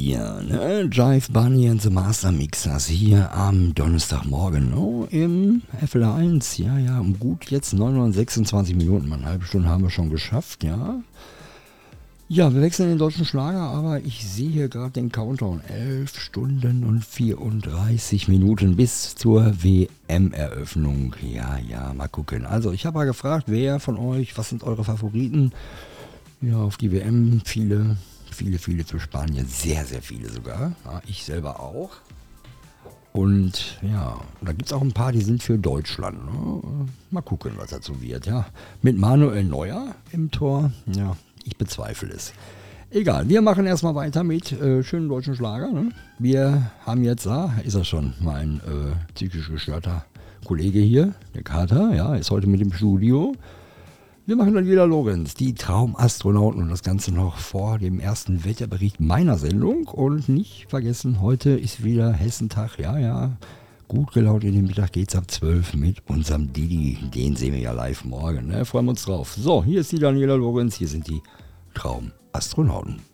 wir, ne? Jive Bunny and the Master Mixers hier am Donnerstagmorgen, ne? Im FL1, ja, um gut jetzt 9:26 Minuten, eine halbe Stunde haben wir schon geschafft, ja. Ja, wir wechseln in den deutschen Schlager, aber ich sehe hier gerade den Countdown, 11 Stunden und 34 Minuten bis zur WM-Eröffnung, ja, mal gucken. Also ich habe mal gefragt, wer von euch, was sind eure Favoriten? Ja, auf die WM, viele für Spanien, sehr, sehr viele sogar. Ja, ich selber auch. Und ja, da gibt es auch ein paar, die sind für Deutschland. Ne? Mal gucken, was dazu wird. Ja, mit Manuel Neuer im Tor, ja, ich bezweifle es. Egal, wir machen erstmal weiter mit schönen deutschen Schlager. Ne? Wir haben jetzt, ist er schon, mein psychisch gestörter Kollege hier, der Kater, ja, ist heute mit im Studio. Wir machen dann wieder Lorenz, die Traumastronauten und das Ganze noch vor dem ersten Wetterbericht meiner Sendung. Und nicht vergessen, heute ist wieder Hessentag, ja. Gut gelaunt in den Mittag geht's ab 12 mit unserem Didi. Den sehen wir ja live morgen, ne? Freuen wir uns drauf. So, hier ist die Daniela Lorenz, hier sind die Traumastronauten.